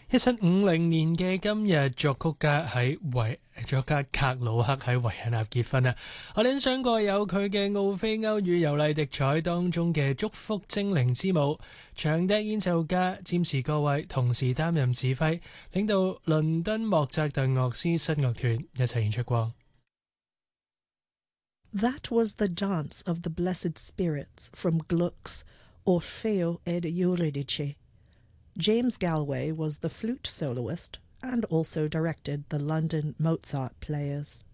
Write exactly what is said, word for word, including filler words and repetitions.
一七五零年嘅今日，作曲家喺維作家格魯克喺維也納結婚啊！我哋欣賞過有佢嘅奧菲歐與尤麗迪彩當中嘅祝福精靈之舞，長笛演奏家占士各位同時擔任指揮，領導倫敦莫扎特樂師室樂團一齊演出過。 That was the dance of the blessed spirits from Gluck's Orfeo ed Euridice. James Galway was the flute soloist and also directed the London Mozart Players.